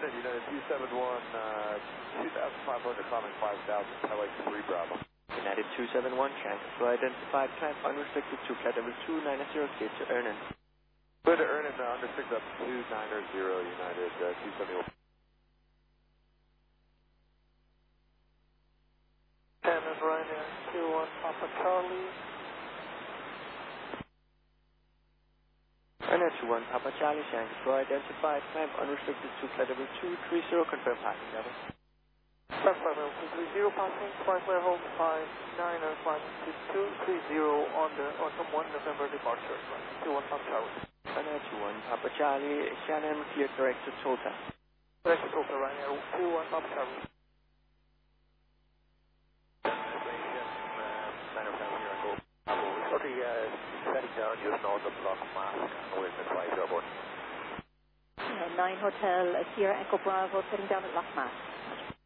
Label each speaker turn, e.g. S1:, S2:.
S1: United 271, 2,500, climbing 5,000, Pellex 3 Bravo.
S2: United 271, transfer identified, climb unrestricted to flight level 290, gate to Ernan.
S1: Clear to Ernan, unrestricted up 290, United 271.
S3: Canon Ryanair 21 Papa Charlie.
S2: Ryanair 21 Papa Charlie, transfer identified, climb unrestricted to flight level 230, confirm passing level.
S3: Flight level 230 passing, flight level 59er flight 230 on the Autumn 1 November departure, 21 Papa Charlie.
S2: Ryanair 21 Papa Charlie, Shannon cleared direct to Tulsa.
S3: Direct to Tulsa, Ryanair 21 Papa Charlie.
S1: Setting down just north of Loch Mask and Wilson 5 airborne.
S4: 9 Hotel Sierra Echo Bravo, setting down at Loch Mask.